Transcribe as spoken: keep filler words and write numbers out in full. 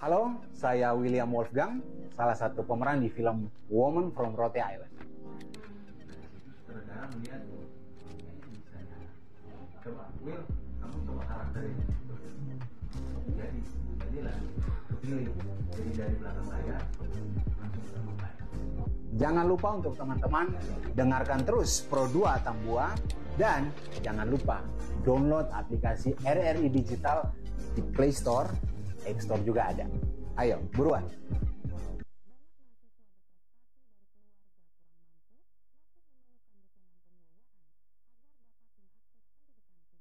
Halo, saya William Wolfgang, salah satu pemeran di film Woman from Rote Island. Saudara melihat kayaknya bisa ya. Coba Will, kamu coba karakterin. Jadi, jadilah kepilih. Jadi dari belakang layar langsung ke belakang layar. Jangan lupa untuk teman-teman dengarkan terus Pro dua Tambua dan jangan lupa download aplikasi R R I Digital di Play Store, App Store juga ada. Ayo, buruan!